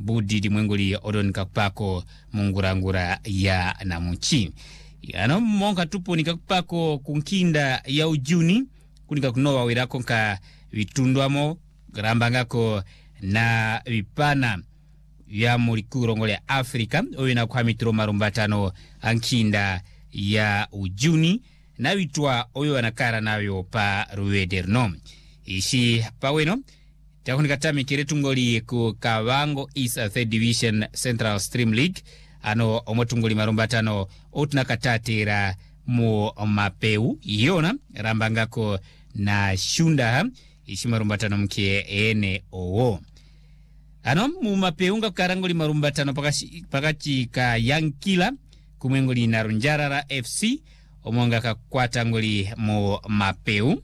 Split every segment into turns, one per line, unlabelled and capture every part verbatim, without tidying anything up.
budi dimwenguli odon kakpako mungurangura ya namuchi. Ano monka tupo nikakpako kunkinda ya ujuni kunika kunowa wirako nka vitundwamo grambangako na vipana ya mulikuro ngole Afrika oyo na kwa mitro marumbatano ankinda ya ujuni na vitwa oyo anakara nayo pa ruederno ishi paweno takunika tami kiretu ngoli ku Kavango East third Division Central Stream League ano omotungoli marumbatano otunakatatira mu mapeu yona rambangako na shunda ishi marumbatano mkie ene owo ano mu mapeunga karangoli marumbatano pakachi, pakachi ka Yankila kumwengoli na Runjarara F C omonga kakwata ngoli mu mapeu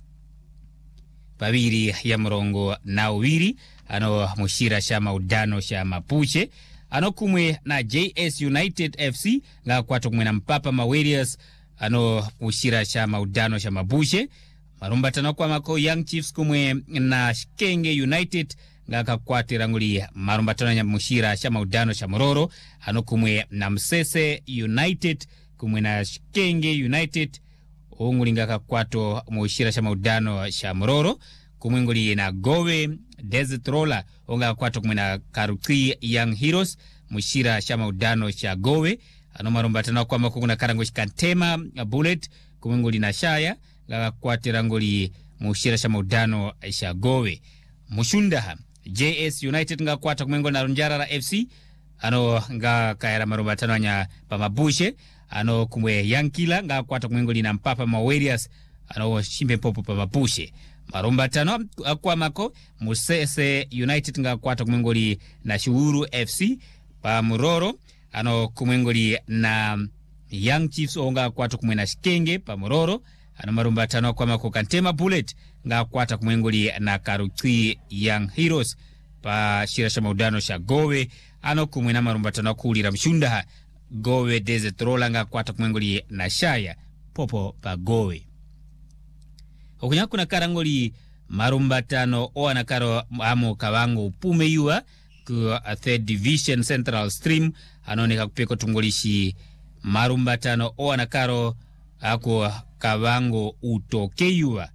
pabiri ya mrongo na uwiri ano mushira shama udano sha Mapuche ano kumwe na J S United F C nga kwato kumwe na Mpapa ma Warriors ano mushira shama udano sha Mapuche marumbatano kwa mako Young Chiefs kumwe na Shikenge United nga kakwatira nguli marumbatano ya mushira shama udano sha Mororo ano kumwe na Msese United kumwe na Shikenge United onguli nga kakwato mushira shama udano sha Mororo kumwe nguli na Gowe Desert Roller onga kakwato kumwe na Karuki Young Heroes mushira shama udano sha Gowe ano marumbatano kwa mako kuna karango shikantema Bullet kumwe nguli na Shaya nga kakwatira nguli mushira shama udano sha Gowe mushundaha J S United nga kwata kumengo na Runjarara F C ano nga kaera marumbatano nya pa Mabushe ano kumwe Yankila nga kwata kumengo na Mpapa ma Warriors ano shimbe popo pa Mabushe marumbatano kwa mako Musese United nga kwata kumengo na Shuuru F C pa Mororo ano kumengo na Young Chiefs onga kwata kumwe na Shikenge pa Mororo ano marumbatano kwa mako Kantema Bullet nga kwata kumwengoli na Karuki Young Heroes pa shira shama udano sha Gowe ano kumwe na marumbatano kulira mshundaha Gowe Desert Roller nga kwata kumwengoli na Shaya popo pa Gowe okunya kuna karangoli marumbatano o anakaro amo Kavango upume yuwa ku third Division Central Stream anoneka kupeko tungolishi marumbatano o anakaro ako Kavango utoke yuwa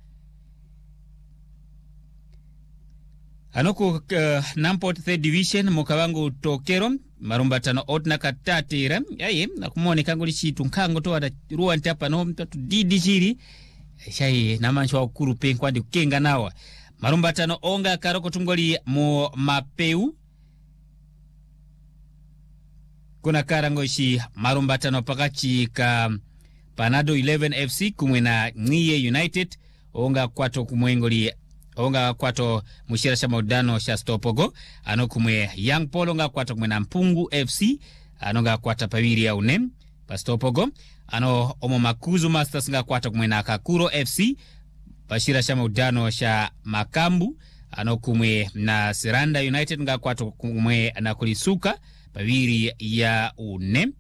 Anoko uh, Namport third Division Mokavango Tokero marumbatano otna katatira yaye nakumone kangoli chitu nkango to ada ruwa ntapa no mtatu didi jiri shaye namanchwa ukuru penkwandi kukenga nawa marumbatano onga karoko tungoli mu mapeu kuna karangoshi marumbatano pakachi ka Panado eleven F C kumwe na Nye United onga kwato kumwengoli onga kwato mushira shama udano sha Stopogo ano kumwe Young Polo nga kwato kumwe na Mpungu F C ano nga kwata pawiri ya unem pa Stopogo ano omo Makuzu Masters nga kwato kumwe na Kakuro F C pashira shama udano sha Makambu ano kumwe na Siranda United nga kwato kumwe na Kulisuka pawiri ya unem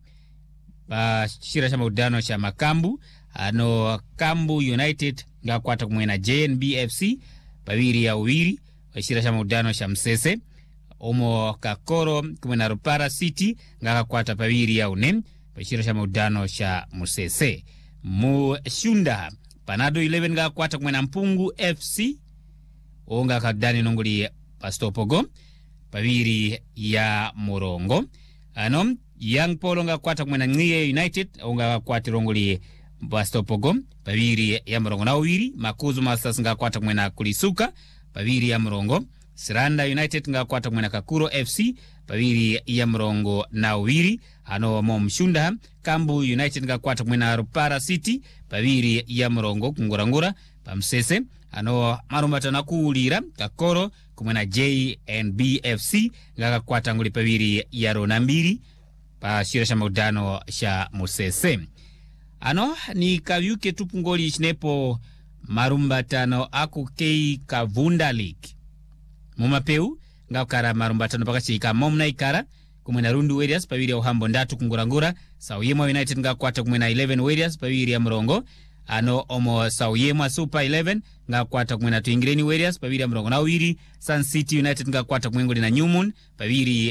pashira shama udano sha Makambu ano Kambu United nga kwata kumwe na J N B F C pawiri ya uwiri washira shama udano sha Msese omo Kakoro kumwe na Rupara City nga kwata pawiri ya unem washira shama udano sha Musese mu shunda Panado eleven nga kwata kumwe na Mpungu F C onga kadani nongoli Pastopogo pawiri ya Morongo ano Young Polo nga kwata kumwe na Nye United onga kwata rongoli Pastopogo pawiri ya Morongo na uwiri Makuzu Masters nga kwata kumwe na Kulisuka pawiri ya Morongo Siranda United nga kwata kumwe na Kakuro F C pawiri ya Morongo na uwiri ano mo mshunda Kambu United nga kwata kumwe na Rupara City pawiri ya Morongo kungurangura pa Msese ano marumbatano kulira Kakoro kumwe na J N B F C nga kwata nguli pawiri ya Ronambiri pa shira shama udano sha Musese ano ni kavyuke tupungoli chinepo marumbatano aku kei Kavunda League mumapeu nga ukara marumbatano pakachi ika Momna Ikara kumwe na Rundu Warriors pawiri ya Uhambo ndatu kungurangura Sauyema United nga kwata kumwe na eleven Warriors pawiri ya Mrongo ano omo Sauyema Super eleven nga kwata kumwe na Tuingireni Warriors pawiri ya Mrongo na uwiri Sun City United nga kwata kumwe na New Moon pawiri